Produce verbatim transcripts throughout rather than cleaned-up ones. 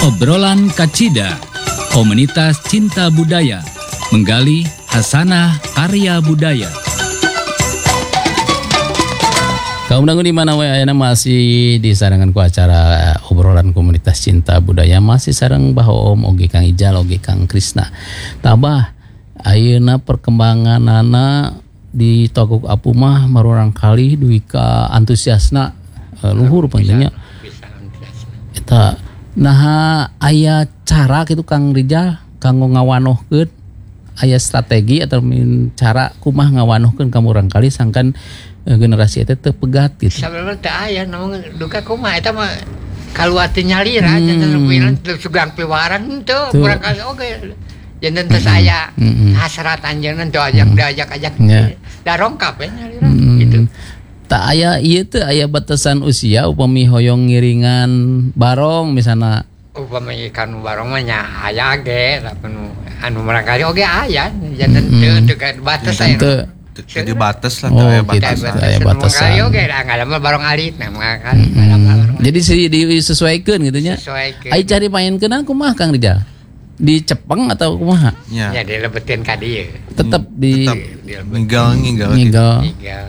Obrolan Kacida, komunitas cinta budaya, menggali hasanah karya budaya. Kaum dangu di mana wae ayeuna masih disarangan ku acara obrolan komunitas cinta budaya, masih sareng Bah Om oge Kang Ijal oge Kang Krisna. Tabah ayeuna perkembanganana di Togok Apu mah marurang kali duwi ka antusiasna uh, luhur pentingnya. Eta nah aya cara gitu Kang Rijal kanggo ngawanohkeun aya strategi atau min cara kumah ngawanohkeun ka murang kali sangkan uh, generasi eta teu pegat gitu. Sabenerna teu aya namun duka kumah eta mah kaluar teh nyalira hmm. Janten teu sugang piwarang teu murang kali oge. Janten teh aya hasrat anjeunna teu ajak diajak-ajak da rongkap ya nyalira gitu. Tak aya ieu teh aya batasan usia upami hoyong ngiringan barong misalna upami kanu barong mah nya aya ge anu anu barangkali oge aya janten teu teu batas aya teu jadi batas lah teu aya batas aya batasan oge da ngalamna barong alit nah kan jadi disesuaikeun gitu nya ai cari maenkeun kumaha Kang Rijal di Cepeng atau kumaha ya ya dilebetin ka dieu tetep di ngigal ngigal ngigal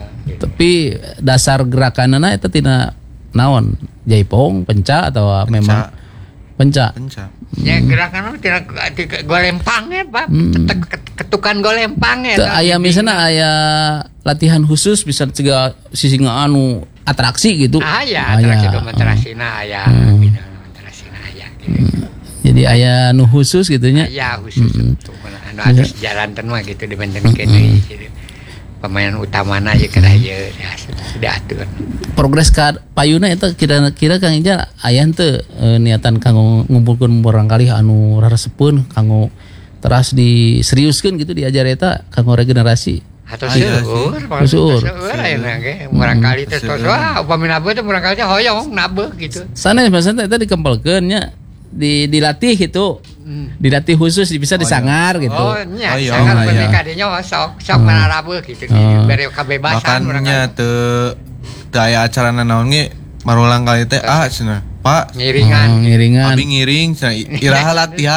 tapi dasar gerakanana itu tidak naon jaipong penca atau penca. Memang penca penca ya gerakan tidak golempang ya Pak hmm. Ketukan golempang ya aya misalnya aya latihan khusus bisa cegah sisi anu atraksi gitu aya atraksi demonstrasina aya demonstrasina aya jadi aya nu khusus gitunya aya khusus untuk anu ada jalan teh mah gitu dibentenkeun deui gitu pemain utamana aja kira aja sudah atur. Progres ka payuna eta kira-kira Kang Ijal aya teu e, niatan kanggo ngumpulkeun barangkali anu raresepeun kanggo teras diseriuskeun gitu diajar eta kanggo regenerasi. Atau seueur, seueur ayeuna ge barangkali teh tos wah upami nabeung teh barangkali teh hoyong nabeung gitu. Sanes maksudna eta dikempelkeun nya di dilatih gitu. Hmm. Dilatih khusus bisa disangar oh, gitu. Oh, nya oh, sangar bener kadinya sok sok oh. Manarabeung gitu oh. Bere kebebasan makanya teu teu aya acarana naon ge marulang kali teh ah cenah Pak ngiringan oh, ngiringan abi ngiring cenah iraha latihan